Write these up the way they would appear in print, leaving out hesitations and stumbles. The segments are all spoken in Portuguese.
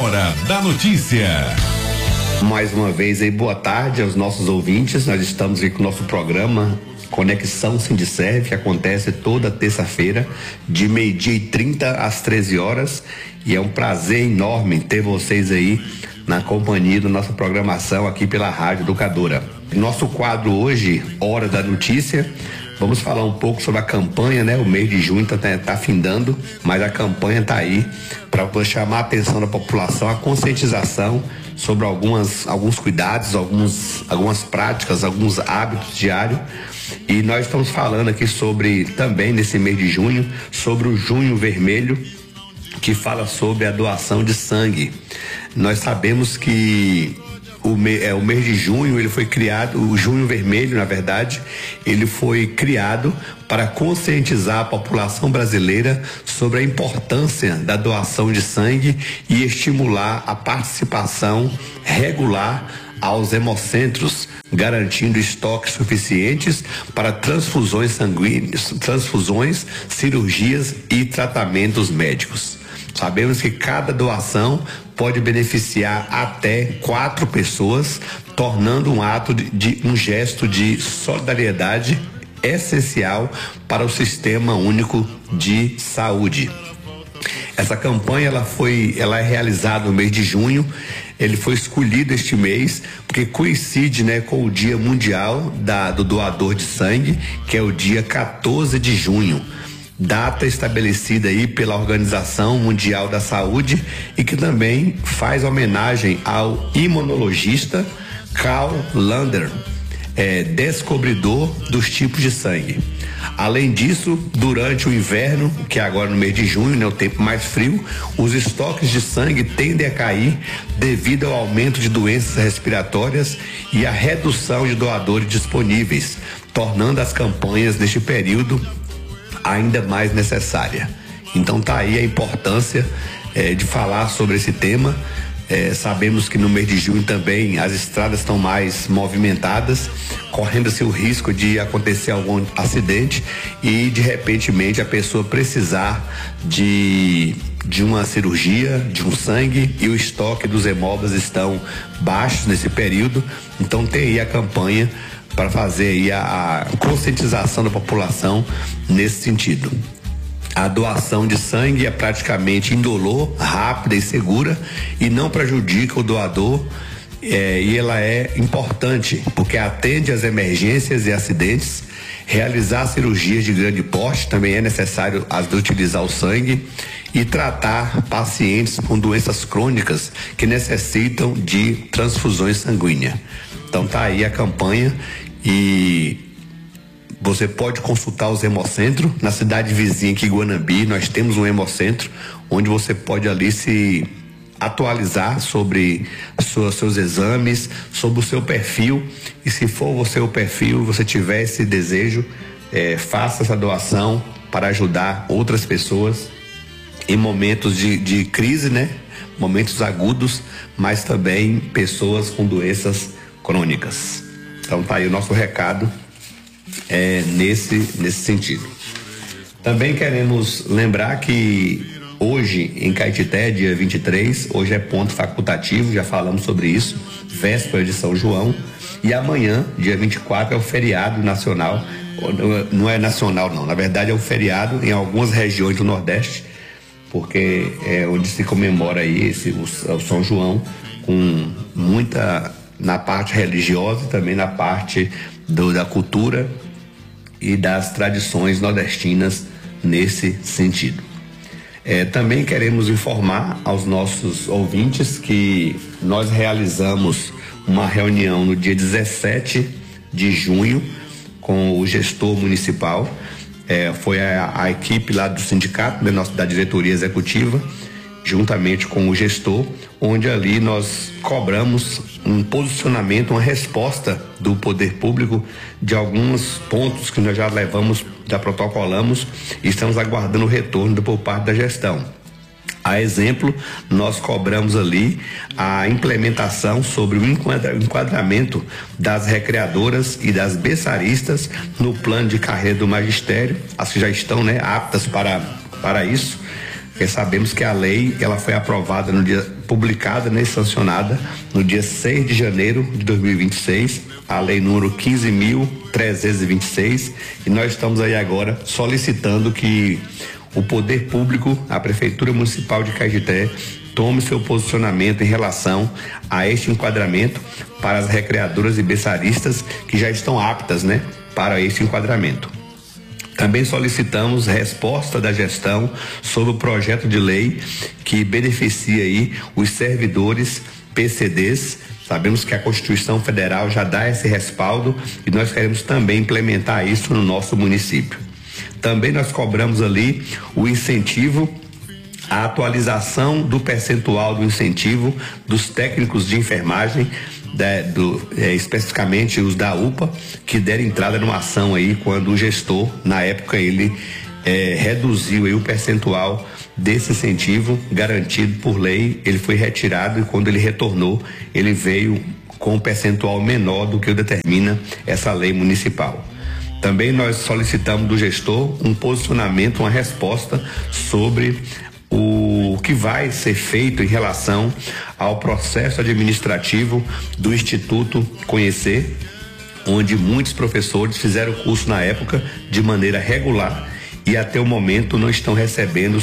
Hora da Notícia. Mais uma vez aí, boa tarde aos nossos ouvintes. Nós estamos aqui com o nosso programa Conexão Sindicerv, que acontece toda terça-feira, de 12h30 às 13 horas. E é um prazer enorme ter vocês aí na companhia da nossa programação aqui pela Rádio Educadora. Nosso quadro hoje, Hora da Notícia, vamos falar um pouco sobre a campanha, né? O mês de junho tá findando, mas a campanha tá aí para chamar a atenção da população, a conscientização sobre alguns cuidados, algumas práticas, alguns hábitos diários. E nós estamos falando aqui sobre, também nesse mês de junho, sobre o Junho Vermelho, que fala sobre a doação de sangue. Nós sabemos que o mês de junho, ele foi criado, o Junho Vermelho, na verdade, ele foi criado para conscientizar a população brasileira sobre a importância da doação de sangue e estimular a participação regular aos hemocentros, garantindo estoques suficientes para transfusões sanguíneas, cirurgias e tratamentos médicos. Sabemos que cada doação pode beneficiar até 4 pessoas, tornando um gesto de solidariedade essencial para o Sistema Único de Saúde. Essa campanha ela é realizada no mês de junho. Ele foi escolhido este mês porque coincide, né, com o Dia Mundial do Doador de Sangue, que é o dia 14 de junho. Data estabelecida aí pela Organização Mundial da Saúde e que também faz homenagem ao imunologista Karl Lander, descobridor dos tipos de sangue. Além disso, durante o inverno, que é agora no mês de junho, né, o tempo mais frio, os estoques de sangue tendem a cair devido ao aumento de doenças respiratórias e à redução de doadores disponíveis, tornando as campanhas neste período ainda mais necessária. Então tá aí a importância de falar sobre esse tema. Sabemos que no mês de junho também as estradas estão mais movimentadas, correndo-se o risco de acontecer algum acidente e de repentemente a pessoa precisar de uma cirurgia, de um sangue, e o estoque dos hemóglobos estão baixos nesse período. Então tem aí a campanha para fazer aí a conscientização da população nesse sentido. A doação de sangue é praticamente indolor, rápida e segura e não prejudica o doador, e ela é importante porque atende às emergências e acidentes. Realizar cirurgias de grande porte também é necessário utilizar o sangue, e tratar pacientes com doenças crônicas que necessitam de transfusões sanguíneas. Então tá aí a campanha e você pode consultar os hemocentros. Na cidade vizinha aqui, Guanambi, nós temos um hemocentro onde você pode ali se atualizar sobre seus exames, sobre o seu perfil, e se for o perfil, você tiver esse desejo, faça essa doação para ajudar outras pessoas em momentos de crise, né? Momentos agudos, mas também pessoas com doenças crônicas. Então tá aí o nosso recado nesse sentido. Também queremos lembrar que hoje em Caetité, dia 23, hoje é ponto facultativo, já falamos sobre isso, véspera de São João, e amanhã, dia 24, é o feriado nacional. Não é nacional não, na verdade é um feriado em algumas regiões do Nordeste, porque é onde se comemora aí o São João, com muita na parte religiosa e também na parte da cultura e das tradições nordestinas nesse sentido. Também queremos informar aos nossos ouvintes que nós realizamos uma reunião no dia 17 de junho com o gestor municipal. Foi a equipe lá do sindicato, da diretoria executiva, juntamente com o gestor, onde ali nós cobramos um posicionamento, uma resposta do poder público de alguns pontos que nós já protocolamos e estamos aguardando o retorno por parte da gestão. A exemplo, nós cobramos ali a implementação sobre o enquadramento das recreadoras e das berçaristas no plano de carreira do magistério, as que já estão, aptas para isso. porque sabemos que a lei ela foi aprovada publicada, né, sancionada no dia 6 de janeiro de 2026, a lei número 15.326, e nós estamos aí agora solicitando que o poder público, a Prefeitura Municipal de Caetité, tome seu posicionamento em relação a este enquadramento para as recreadoras e berçaristas que já estão aptas, né, para este enquadramento. Também solicitamos resposta da gestão sobre o projeto de lei que beneficia aí os servidores PCDs. Sabemos que a Constituição Federal já dá esse respaldo e nós queremos também implementar isso no nosso município. Também nós cobramos ali o incentivo, a atualização do percentual do incentivo dos técnicos de enfermagem, especificamente os da UPA, que deram entrada numa ação aí quando o gestor, na época, ele reduziu aí o percentual desse incentivo garantido por lei. Ele foi retirado e quando ele retornou, ele veio com um percentual menor do que o determina essa lei municipal. Também nós solicitamos do gestor um posicionamento, uma resposta sobre o que vai ser feito em relação ao processo administrativo do Instituto Conhecer, onde muitos professores fizeram o curso na época de maneira regular e até o momento não estão recebendo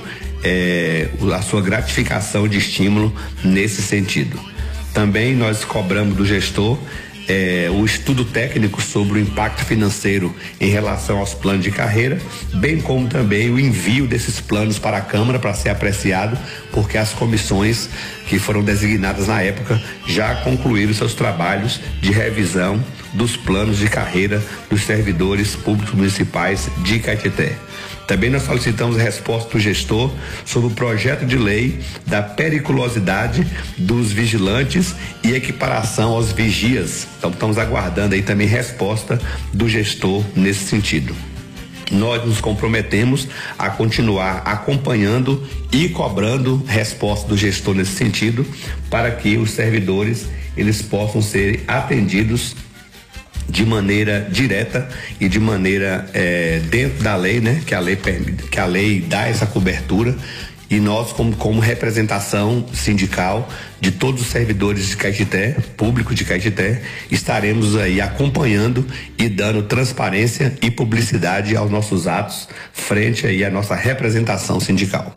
a sua gratificação de estímulo nesse sentido. Também nós cobramos do gestor o estudo técnico sobre o impacto financeiro em relação aos planos de carreira, bem como também o envio desses planos para a Câmara para ser apreciado, porque as comissões que foram designadas na época já concluíram seus trabalhos de revisão dos planos de carreira dos servidores públicos municipais de Caetité. Também nós solicitamos a resposta do gestor sobre o projeto de lei da periculosidade dos vigilantes e equiparação aos vigias. Então estamos aguardando aí também resposta do gestor nesse sentido. Nós nos comprometemos a continuar acompanhando e cobrando resposta do gestor nesse sentido, para que os servidores eles possam ser atendidos de maneira direta e de maneira dentro da lei, né? Que a lei dá essa cobertura, e nós como representação sindical de todos os servidores de Caetité, público de Caetité, estaremos aí acompanhando e dando transparência e publicidade aos nossos atos frente aí à nossa representação sindical.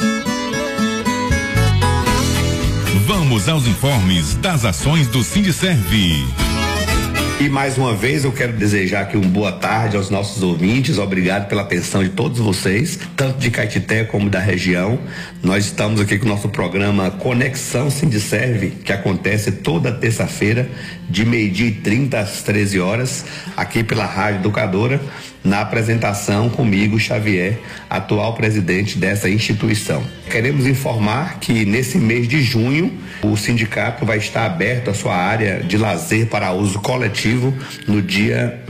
Vamos aos informes das ações do Sindiserve. E mais uma vez eu quero desejar aqui uma boa tarde aos nossos ouvintes. Obrigado pela atenção de todos vocês, tanto de Caetité como da região. Nós estamos aqui com o nosso programa Conexão Sindiserve, que acontece toda terça-feira, de 12h30 às 13h, aqui pela Rádio Educadora, na apresentação comigo, Xavier, atual presidente dessa instituição. Queremos informar que nesse mês de junho o sindicato vai estar aberto a sua área de lazer para uso coletivo no dia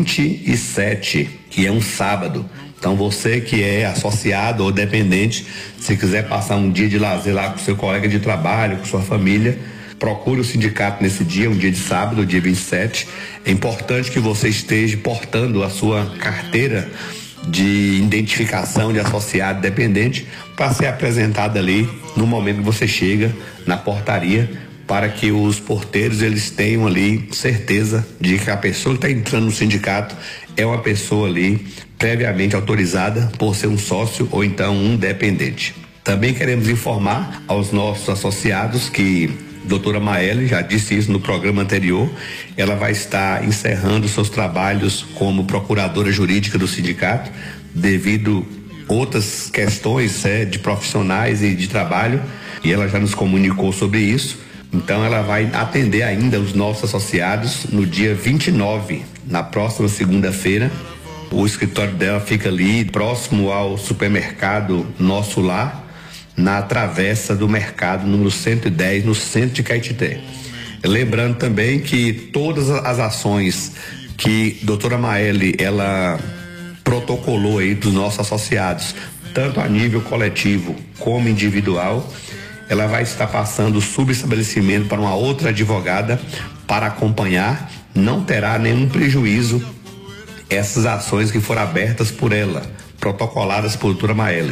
27, que é um sábado. Então você que é associado ou dependente, se quiser passar um dia de lazer lá com seu colega de trabalho, com sua família, procure o sindicato nesse dia, um dia de sábado, dia 27. É importante que você esteja portando a sua carteira de identificação de associado dependente para ser apresentada ali no momento que você chega na portaria, para que os porteiros eles tenham ali certeza de que a pessoa que está entrando no sindicato é uma pessoa ali previamente autorizada por ser um sócio ou então um dependente. Também queremos informar aos nossos associados que doutora Maeli já disse isso no programa anterior, ela vai estar encerrando seus trabalhos como procuradora jurídica do sindicato, devido outras questões de profissionais e de trabalho, e ela já nos comunicou sobre isso. Então ela vai atender ainda os nossos associados no dia 29, na próxima segunda-feira. O escritório dela fica ali próximo ao supermercado Nosso Lar, na travessa do mercado número 110, no centro de Caetité. Lembrando também que todas as ações que a doutora Maeli ela protocolou aí dos nossos associados, tanto a nível coletivo como individual, ela vai estar passando o subestabelecimento para uma outra advogada para acompanhar. Não terá nenhum prejuízo essas ações que foram abertas por ela, protocoladas por doutora Maeli.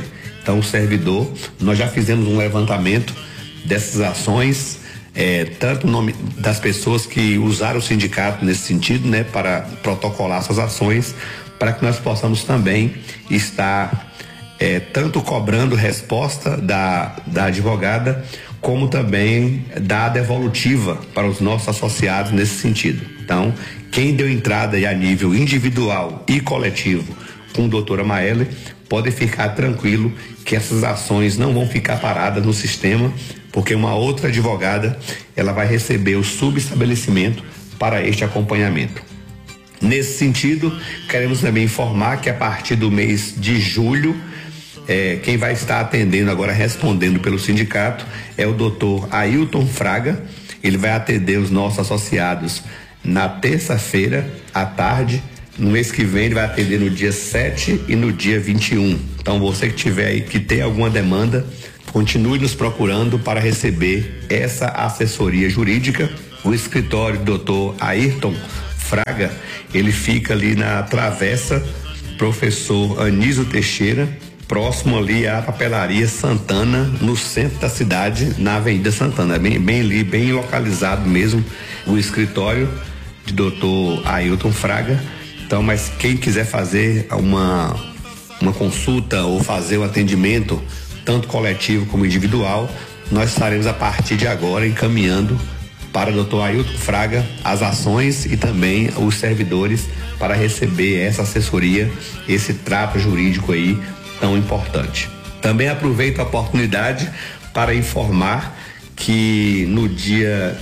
Então, o servidor, nós já fizemos um levantamento dessas ações, tanto o nome das pessoas que usaram o sindicato nesse sentido, né, para protocolar suas ações, para que nós possamos também estar tanto cobrando resposta da advogada, como também da devolutiva para os nossos associados nesse sentido. Então, quem deu entrada aí a nível individual e coletivo com a doutora Maele, pode ficar tranquilo que essas ações não vão ficar paradas no sistema, porque uma outra advogada, ela vai receber o subestabelecimento para este acompanhamento. Nesse sentido, queremos também informar que a partir do mês de julho, quem vai estar atendendo agora, respondendo pelo sindicato, é o doutor Ailton Fraga. Ele vai atender os nossos associados na terça-feira à tarde. No mês que vem ele vai atender no dia 7 e no dia 21. Então, você que tiver aí, que tem alguma demanda, continue nos procurando para receber essa assessoria jurídica. O escritório do doutor Ailton Fraga, ele fica ali na Travessa Professor Anísio Teixeira, próximo ali à Papelaria Santana, no centro da cidade, na Avenida Santana, bem ali, bem localizado mesmo, o escritório de doutor Ailton Fraga. Então, mas quem quiser fazer uma consulta ou fazer um atendimento, tanto coletivo como individual, nós estaremos a partir de agora encaminhando para o doutor Ailton Fraga as ações e também os servidores para receber essa assessoria, esse trato jurídico aí tão importante. Também aproveito a oportunidade para informar que no dia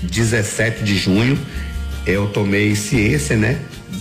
17 de junho eu tomei ciência, né,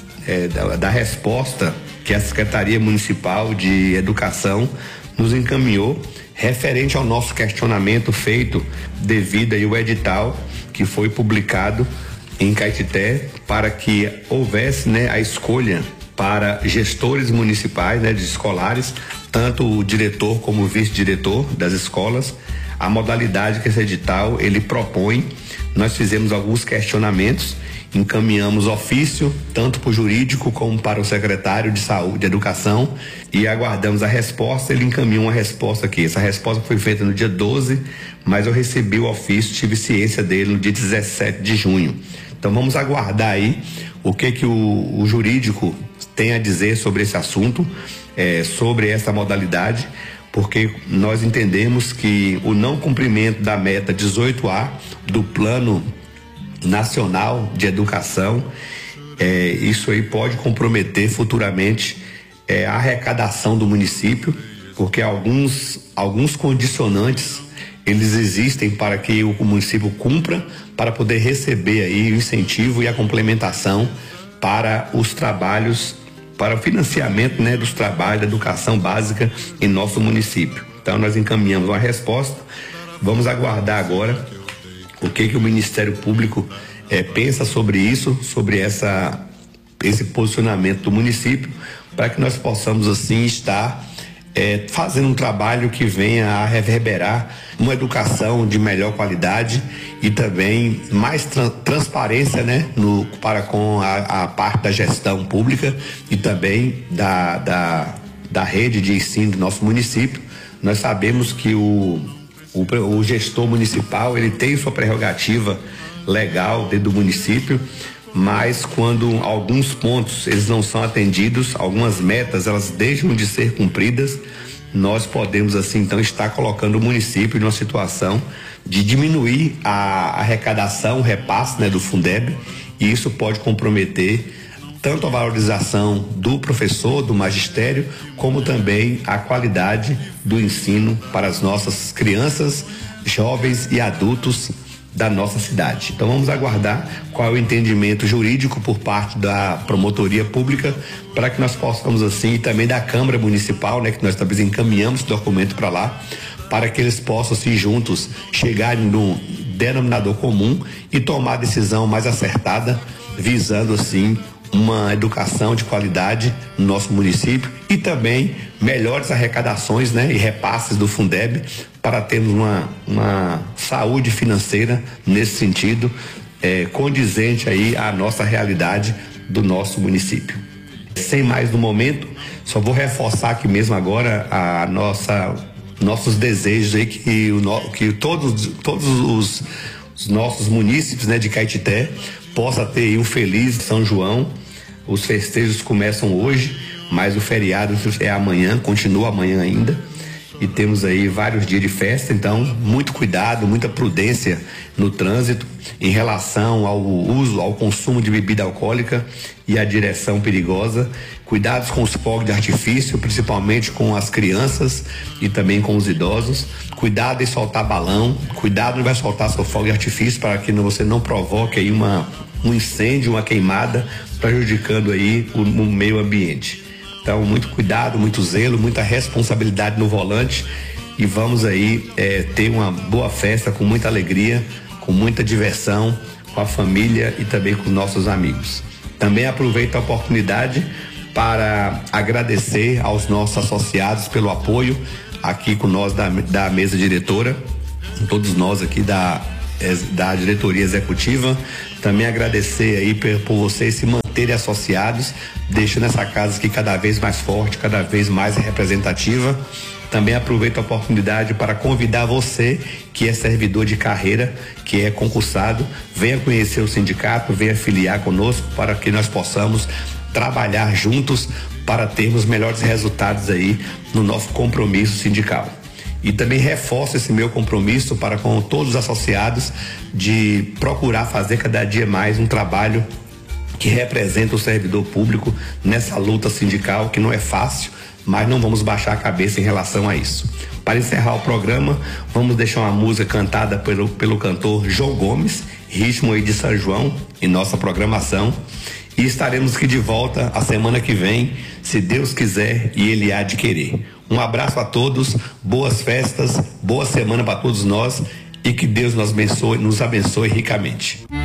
da resposta que a Secretaria Municipal de Educação nos encaminhou referente ao nosso questionamento feito devido aí ao edital que foi publicado em Caetité para que houvesse, né, a escolha para gestores municipais, né, de escolares, tanto o diretor como o vice-diretor das escolas. A modalidade que esse edital ele propõe, nós fizemos alguns questionamentos, encaminhamos ofício tanto para o jurídico como para o secretário de saúde e educação e aguardamos a resposta. Ele encaminhou uma resposta aqui. Essa resposta foi feita no dia 12, mas eu recebi o ofício, tive ciência dele no dia 17 de junho. Então vamos aguardar aí o que o jurídico tem a dizer sobre esse assunto, sobre essa modalidade, porque nós entendemos que o não cumprimento da meta 18A do Plano Nacional de Educação, isso aí pode comprometer futuramente a arrecadação do município, porque alguns condicionantes eles existem para que o município cumpra, para poder receber aí o incentivo e a complementação para os trabalhos, para o financiamento, né, dos trabalhos da educação básica em nosso município. Então nós encaminhamos uma resposta, vamos aguardar agora o que o Ministério Público pensa sobre isso, sobre esse posicionamento do município, para que nós possamos assim estar fazendo um trabalho que venha a reverberar uma educação de melhor qualidade e também mais transparência, né, para com a parte da gestão pública e também da rede de ensino do nosso município. Nós sabemos que o gestor municipal ele tem sua prerrogativa legal dentro do município, mas quando alguns pontos eles não são atendidos, algumas metas elas deixam de ser cumpridas, nós podemos assim então estar colocando o município numa situação de diminuir a arrecadação, o repasse, né, do Fundeb, e isso pode comprometer tanto a valorização do professor, do magistério, como também a qualidade do ensino para as nossas crianças, jovens e adultos da nossa cidade. Então vamos aguardar qual é o entendimento jurídico por parte da promotoria pública, para que nós possamos assim, e também da Câmara Municipal, né, que nós talvez encaminhamos esse documento para lá, para que eles possam assim juntos chegarem num denominador comum e tomar a decisão mais acertada, visando assim uma educação de qualidade no nosso município e também melhores arrecadações, né, e repasses do Fundeb, para termos uma saúde financeira nesse sentido, condizente aí à nossa realidade do nosso município. Sem mais no momento, só vou reforçar aqui mesmo agora nossos desejos aí que todos os nossos munícipes, né, de Caetité possa ter aí um feliz São João. Os festejos começam hoje, mas o feriado é amanhã, continua amanhã ainda. E temos aí vários dias de festa, então muito cuidado, muita prudência no trânsito em relação ao uso, ao consumo de bebida alcoólica e à direção perigosa. Cuidados com os fogos de artifício, principalmente com as crianças e também com os idosos. Cuidado em soltar balão, cuidado não vai soltar seu fogo de artifício para que você não provoque aí um incêndio, uma queimada, prejudicando aí o meio ambiente. Então, muito cuidado, muito zelo, muita responsabilidade no volante e vamos aí ter uma boa festa com muita alegria, com muita diversão, com a família e também com os nossos amigos. Também aproveito a oportunidade para agradecer aos nossos associados pelo apoio aqui com nós da mesa diretora, todos nós aqui da diretoria executiva. Também agradecer aí por vocês se manterem associados, deixando essa casa aqui cada vez mais forte, cada vez mais representativa. Também aproveito a oportunidade para convidar você que é servidor de carreira, que é concursado, venha conhecer o sindicato, venha filiar conosco para que nós possamos trabalhar juntos para termos melhores resultados aí no nosso compromisso sindical. E também reforço esse meu compromisso para com todos os associados de procurar fazer cada dia mais um trabalho que representa o servidor público nessa luta sindical que não é fácil, mas não vamos baixar a cabeça em relação a isso. Para encerrar o programa, vamos deixar uma música cantada pelo cantor João Gomes, ritmo aí de São João, em nossa programação. E estaremos aqui de volta a semana que vem, se Deus quiser e Ele há de querer. Um abraço a todos, boas festas, boa semana para todos nós e que Deus nos abençoe ricamente.